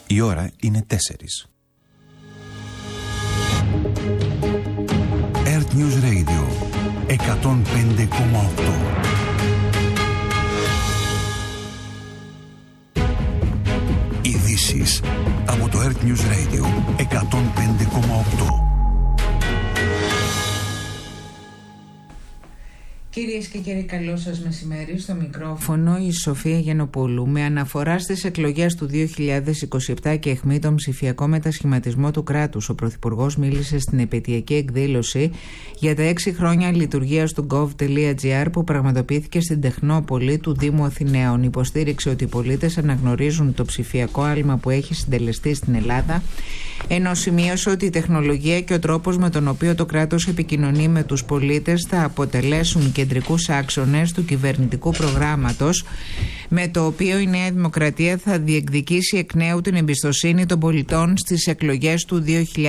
Η ώρα είναι 4. Earth News Radio 105,8. Ειδήσεις από το Earth News Radio 105,8. Κυρίες και κύριοι, καλό σας μεσημέρι. Στο μικρόφωνο η Σοφία Γενοπούλου. Με αναφορά στις εκλογές του 2027 και αιχμή τον ψηφιακό μετασχηματισμό του κράτους, ο Πρωθυπουργός μίλησε στην επαιτειακή εκδήλωση για τα 6 χρόνια λειτουργίας του gov.gr που πραγματοποιήθηκε στην Τεχνόπολη του Δήμου Αθηναίων. Υποστήριξε ότι οι πολίτες αναγνωρίζουν το ψηφιακό άλμα που έχει συντελεστεί στην Ελλάδα, ενώ σημείωσε ότι η τεχνολογία και ο τρόπος με τον οποίο το κράτος επικοινωνεί με τους πολίτες θα αποτελέσουν κεντρικούς άξονες του κυβερνητικού προγράμματος, με το οποίο η Νέα Δημοκρατία θα διεκδικήσει εκ νέου την εμπιστοσύνη των πολιτών στις εκλογές του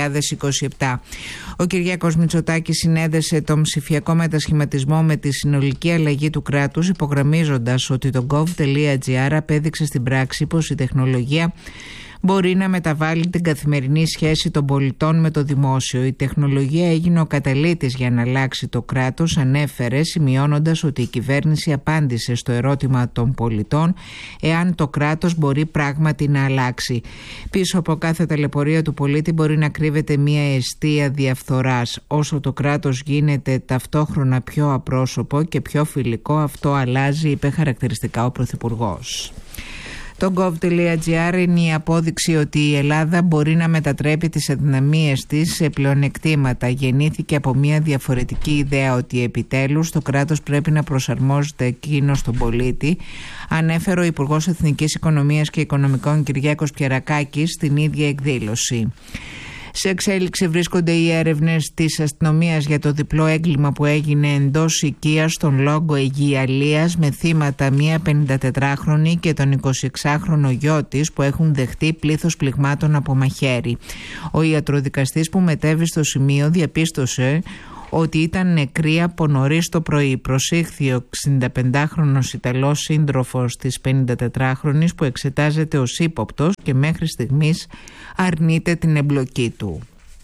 2027. Ο Κυριάκος Μητσοτάκης συνέδεσε τον ψηφιακό μετασχηματισμό με τη συνολική αλλαγή του κράτους, υπογραμμίζοντας ότι το gov.gr απέδειξε στην πράξη πως η τεχνολογία μπορεί να μεταβάλει την καθημερινή σχέση των πολιτών με το δημόσιο. Η τεχνολογία έγινε ο καταλύτης για να αλλάξει το κράτος, ανέφερε, σημειώνοντας ότι η κυβέρνηση απάντησε στο ερώτημα των πολιτών εάν το κράτος μπορεί πράγματι να αλλάξει. Πίσω από κάθε ταλαιπωρία του πολίτη μπορεί να κρύβεται μια αιστεία διαφθοράς. Όσο το κράτος γίνεται ταυτόχρονα πιο απρόσωπο και πιο φιλικό, αυτό αλλάζει, είπε χαρακτηριστικά ο Πρωθυπουργός. Το gov.gr είναι η απόδειξη ότι η Ελλάδα μπορεί να μετατρέπει τις αδυναμίες της σε πλεονεκτήματα. Γεννήθηκε από μια διαφορετική ιδέα ότι επιτέλους το κράτος πρέπει να προσαρμόζεται εκείνο στον πολίτη, ανέφερε ο Υπουργός Εθνικής Οικονομίας και Οικονομικών Κυριάκος Πιερακάκης στην ίδια εκδήλωση. Σε εξέλιξη βρίσκονται οι έρευνες της αστυνομίας για το διπλό έγκλημα που έγινε εντός οικίας στον Λόγκο Αιγιαλίας, με θύματα μία 54χρονη και τον 26χρονο γιο της που έχουν δεχτεί πλήθος πληγμάτων από μαχαίρι. Ο ιατροδικαστής που μετέβη στο σημείο διαπίστωσε ότι ήταν νεκροί από νωρίς το πρωί. Προσήχθη ο 65χρονος Ιταλός σύντροφος της 54χρονης που εξετάζεται ως ύποπτος και μέχρι στιγμής αρνείται την εμπλοκή του.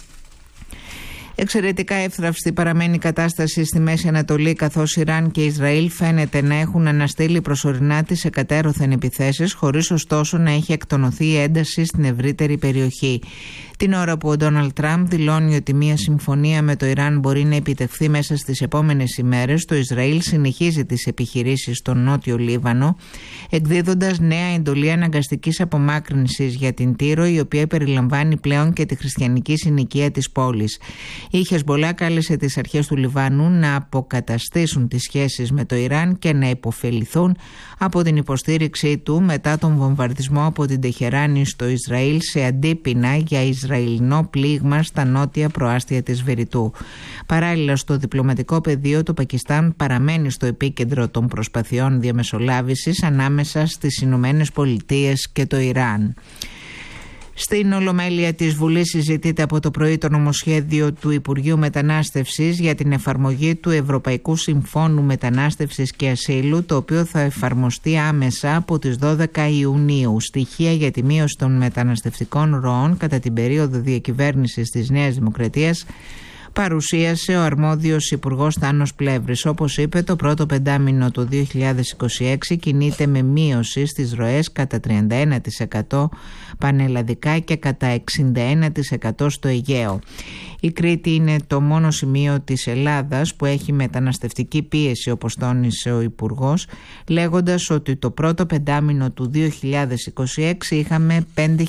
Εξαιρετικά εύθραυστη παραμένει η κατάσταση στη Μέση Ανατολή, καθώς Ιράν και Ισραήλ φαίνεται να έχουν αναστείλει προσωρινά τις εκατέρωθεν επιθέσεις, χωρίς ωστόσο να έχει εκτονωθεί η ένταση στην ευρύτερη περιοχή. Την ώρα που ο Ντόναλντ Τραμπ δηλώνει ότι μια συμφωνία με το Ιράν μπορεί να επιτευχθεί μέσα στις επόμενες ημέρες, το Ισραήλ συνεχίζει τις επιχειρήσεις στο νότιο Λίβανο, εκδίδοντας νέα εντολή αναγκαστικής απομάκρυνσης για την Τύρο, η οποία περιλαμβάνει πλέον και τη χριστιανική συνοικία της πόλης. Η Χεσμπολά κάλεσε τις αρχές του Λιβάνου να αποκαταστήσουν τις σχέσεις με το Ιράν και να υποφεληθούν από την υποστήριξή του μετά τον βομβαρδισμό από την Τεχεράνη στο Ισραήλ σε αντίπεινα για Ισραηλινό πλήγμα στα νότια προάστια της Βηρητού. Παράλληλα, στο διπλωματικό πεδίο, το Πακιστάν παραμένει στο επίκεντρο των προσπαθειών διαμεσολάβησης ανάμεσα στις Ηνωμένες Πολιτείες και το Ιράν. Στην Ολομέλεια της Βουλής συζητείται από το πρωί το νομοσχέδιο του Υπουργείου Μετανάστευσης για την εφαρμογή του Ευρωπαϊκού Συμφώνου Μετανάστευσης και Ασύλου, το οποίο θα εφαρμοστεί άμεσα από τις 12 Ιουνίου. Στοιχεία για τη μείωση των μεταναστευτικών ροών κατά την περίοδο διακυβέρνησης της Νέας Δημοκρατίας παρουσίασε ο αρμόδιος Υπουργός Θάνος Πλεύρης. Όπως είπε, το πρώτο πεντάμινο του 2026 κινείται με μείωση στις ροές κατά 31% πανελλαδικά και κατά 61% στο Αιγαίο. Η Κρήτη είναι το μόνο σημείο της Ελλάδας που έχει μεταναστευτική πίεση, όπως τόνισε ο Υπουργός, λέγοντας ότι το πρώτο πεντάμινο του 2026 είχαμε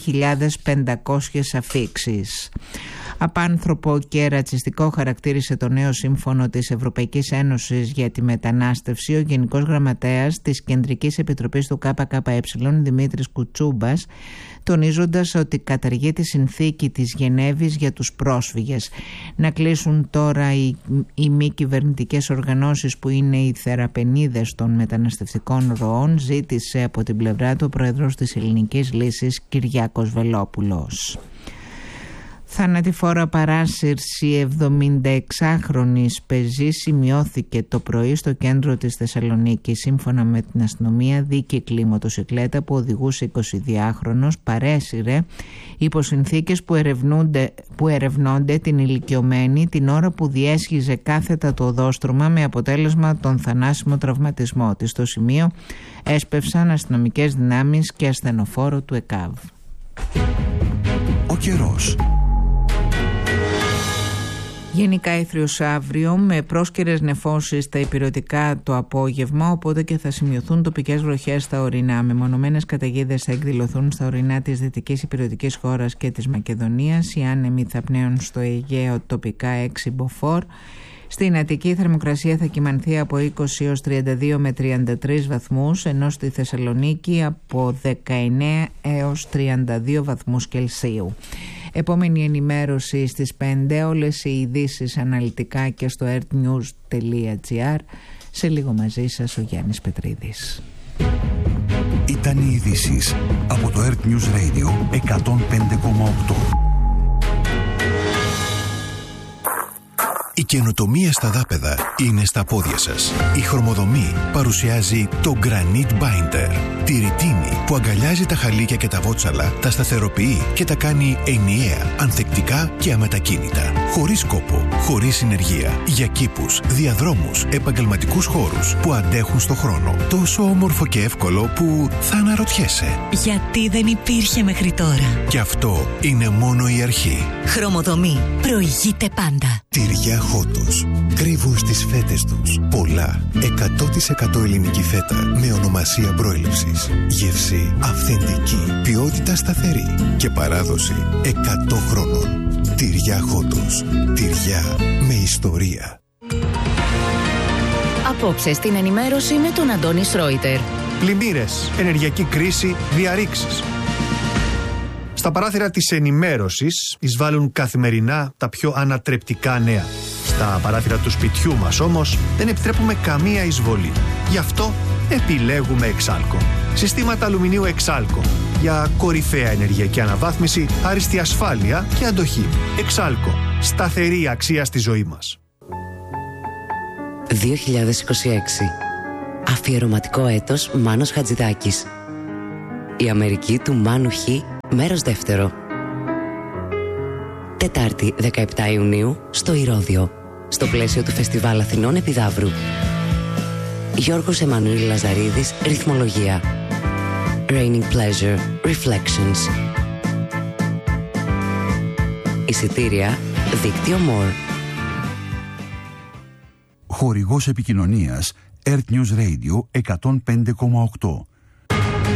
5.500 αφίξεις. Απάνθρωπο και ρατσιστικό χαρακτήρισε το νέο σύμφωνο της Ευρωπαϊκής Ένωσης για τη μετανάστευση ο Γενικός Γραμματέας της Κεντρικής Επιτροπής του ΚΚΕ, Δημήτρης Κουτσούμπας, τονίζοντας ότι καταργεί τη συνθήκη της Γενέβης για τους πρόσφυγες. Να κλείσουν τώρα οι μη κυβερνητικές οργανώσεις που είναι οι θεραπενίδες των μεταναστευτικών ροών, ζήτησε από την πλευρά του ο Πρόεδρος της Ελληνικής Λύσης Κυριάκος Βελόπουλος. Θανατηφόρα παράσυρση 76χρονης πεζή σημειώθηκε το πρωί στο κέντρο της Θεσσαλονίκης. Σύμφωνα με την αστυνομία, δίκυκλη μοτοσικλέτα που οδηγούσε 22χρονος παρέσυρε υπό συνθήκες που ερευνώνται την ηλικιωμένη την ώρα που διέσχιζε κάθετα το οδόστρωμα, με αποτέλεσμα τον θανάσιμο τραυματισμό της. Στο σημείο έσπευσαν αστυνομικές δυνάμεις και ασθενοφόρο του ΕΚΑΒ. Ο καιρός. Γενικά ήθριος αύριο, με πρόσκαιρες νεφώσεις στα ηπειρωτικά το απόγευμα, οπότε και θα σημειωθούν τοπικές βροχές στα ορεινά. Μεμονωμένες καταιγίδες θα εκδηλωθούν στα ορεινά της δυτικής ηπειρωτικής χώρας και της Μακεδονίας. Οι άνεμοι θα πνέουν στο Αιγαίο τοπικά 6 μποφόρ. Στην Αττική η θερμοκρασία θα κυμανθεί από 20 έως 32 με 33 βαθμούς, ενώ στη Θεσσαλονίκη από 19 έως 32 βαθμούς Κελσίου. Επόμενη ενημέρωση στις 5, όλες οι ειδήσεις αναλυτικά και στο earthnews.gr. Σε λίγο μαζί σας ο Γιάννης Πετρίδης. Ήταν οι ειδήσεις από το Earth News Radio 105,8. Η καινοτομία στα δάπεδα είναι στα πόδια σας. Η Χρωμοδομή παρουσιάζει το Granite Binder. Τη ρητίνη που αγκαλιάζει τα χαλίκια και τα βότσαλα, τα σταθεροποιεί και τα κάνει ενιαία, ανθεκτικά και αμετακίνητα. Χωρίς κόπο, χωρίς συνεργεία. Για κήπους, διαδρόμους, επαγγελματικούς χώρους που αντέχουν στο χρόνο. Τόσο όμορφο και εύκολο που θα αναρωτιέσαι. Γιατί δεν υπήρχε μέχρι τώρα. Και αυτό είναι μόνο η αρχή. Χρωμοδομή. Προηγείται πάντα. Τυριά Χότος. Κρύβουν στις φέτες τους πολλά 100% ελληνική φέτα με ονομασία προέλευσης. Γεύση αυθεντική, ποιότητα σταθερή και παράδοση 100 χρόνων. Τυριά Χότος. Τυριά με ιστορία. Απόψε στην ενημέρωση με τον Αντώνη Σρόιτερ. Πλημμύρες, ενεργειακή κρίση, διαρρήξεις. Στα παράθυρα της ενημέρωσης εισβάλλουν καθημερινά τα πιο ανατρεπτικά νέα. Στα παράθυρα του σπιτιού μας όμως δεν επιτρέπουμε καμία εισβολή. Γι' αυτό επιλέγουμε Εξάλκο. Συστήματα αλουμινίου Εξάλκο. Για κορυφαία ενεργειακή αναβάθμιση, άριστη ασφάλεια και αντοχή. Εξάλκο. Σταθερή αξία στη ζωή μας. 2026. Αφιερωματικό έτος Μάνος Χατζηδάκης. Η Αμερική του Μάνου Χ, μέρος δεύτερο. Τετάρτη 17 Ιουνίου στο Ηρώδειο, στο πλαίσιο του Φεστιβάλ Αθηνών Επιδαύρου. Γιώργος Εμμανουήλ Λαζαρίδης, ρυθμολογία. Raining Pleasure, Reflections. Εισιτήρια, δίκτυο More. Χορηγός επικοινωνίας Earth News Radio 105,8.